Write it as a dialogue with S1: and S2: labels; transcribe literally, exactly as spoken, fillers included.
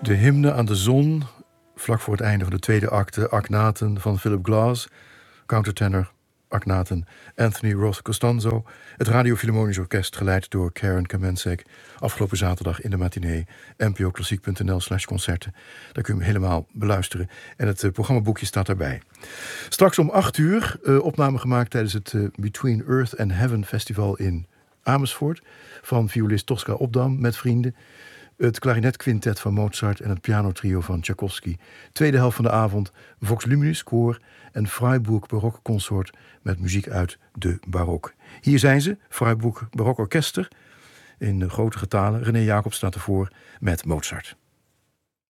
S1: De hymne aan de zon, vlak voor het einde van de tweede acte, Agnaten van Philip Glass, countertenor, Agnaten Anthony Roth Costanzo, het Radio Philharmonisch Orkest geleid door Karen Kamensek, afgelopen zaterdag in de matinee, n p o klassiek punt n l slash concerten. Daar kun je hem helemaal beluisteren en het uh, programmaboekje staat daarbij. Straks om acht uur, uh, opname gemaakt tijdens het uh, Between Earth and Heaven Festival in Amersfoort van violist Tosca Opdam met vrienden. Het klarinetquintet van Mozart en het pianotrio van Tchaikovsky. Tweede helft van de avond Vox Luminis koor en Freiburg Barok Consort met muziek uit de barok. Hier zijn ze, Freiburg Barok Orkester in grote getalen. René Jacobs staat ervoor met Mozart.